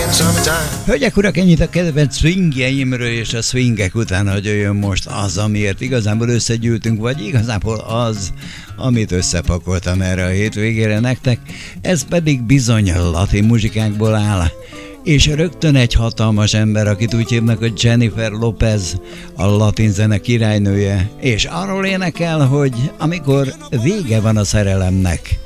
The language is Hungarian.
Hölgyek, urak, ennyit a kedvenc swingjeimről, és a swingek után, hogy jöjjön most az, amiért igazából összegyűltünk, vagy igazából az, amit összepakoltam erre a hétvégére nektek, ez pedig bizony latin muzsikákból áll. És rögtön egy hatalmas ember, akit úgy hívnak, hogy Jennifer Lopez, a latin zene királynője, és arról énekel, hogy amikor vége van a szerelemnek,